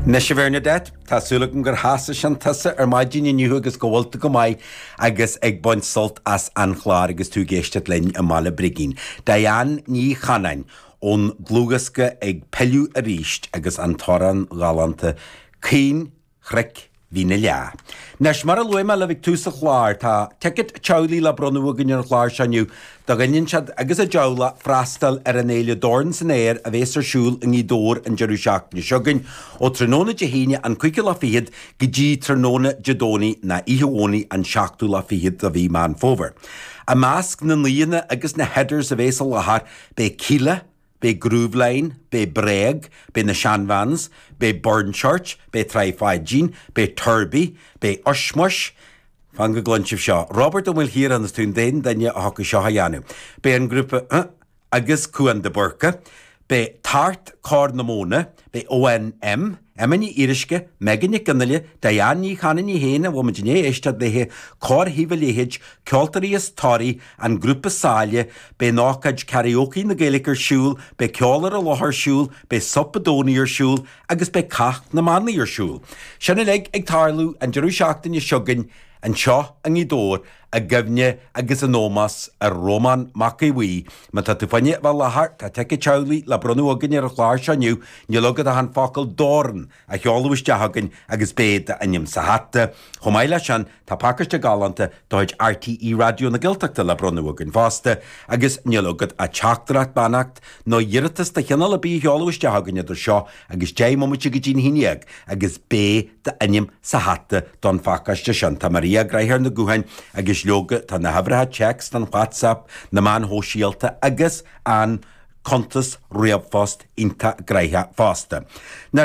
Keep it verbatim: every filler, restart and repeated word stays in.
Na sé bhena det, Tá súlagam gur hása an tasa ar maidíine nniu agus go bhfuilta go maiid agus ag buint sult as anchláir agus tú géiste linn a mala brigín. Dayan ní chanain ón glúgasca ag peiliú a ríist agus an toran galanta cín chric hína leá. Nes mar a luime le bhíh túsa chláir tá teicit teolaí le bronú gan ar chláir seaniu do ganin siad agus a deola freastal ar an éile dorn san éir a bhés arsúil in í dór an Jeruseach na seogain ó tróna de híine an cuice le fiad go dtí tróna jedóní na ihuóní an seachtú le fiad a bhí man fóver. A másc na líana agus na headers a bhés a lethar be cíle, be Grúvlein, be Breg, be na Seanvans, be Burnchurch, be Treifaidjin, be Turby, be Ushmush, fan go glunchif seo. Robert o'Will hir an tún den denne a hocu seo hayanu. Be an grúpa uh, agus Cuan de Burca, be Tart Cornamona, be O N M, Emini Iriske, Megani Gannalia, Diani Hanani Hena, Womajine Eshtad de He, Cor Hivalihij, Colterius Tori, and Grupa Salia, be Knockage Karaoke in the Gaelicer Shul, be Kjoller a Lohar Shul, be Suppadonier Shul, agus be Kach na Manlier Shul. Shannaleg Egtarlu and Jerushaktan Yeshugin, and Shaw and Yidor, a Gavne, agus a Nomas, a Roman Makiwi, Matatufanya Valahart, a Teke Chowli, Labronu Ogin a Shanu, Niloga han Fakal Dorn, a Hjolwish Jahagan, agus Bed, and Yim Sahata, Homaila Shan, Tapakas de Galanta, Dodge R T E Radio na Giltak de Labronu Ogin Vasta, agus Nilogat a Chakdrat Banact, no Yiritas the Hinala B Hjolwish Jahagan at the Shaw, agus Jay Momichigin Hiniag, agus Bay, the Anyim Sahata, Don Fakas de Shanta Maria Graham the Guhan, agus Loga tan na habraha checks tan WhatsApp na man ho shielta agus an contas riab fast inta graiha fasta.